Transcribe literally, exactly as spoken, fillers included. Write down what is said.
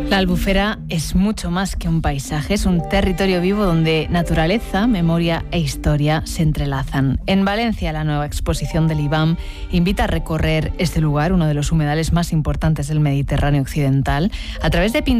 La Albufera es mucho más que un paisaje, es un territorio vivo donde naturaleza, memoria e historia se entrelazan. En Valencia, la nueva exposición del IBAM invita a recorrer este lugar, uno de los humedales más importantes del Mediterráneo occidental, a través de pinturas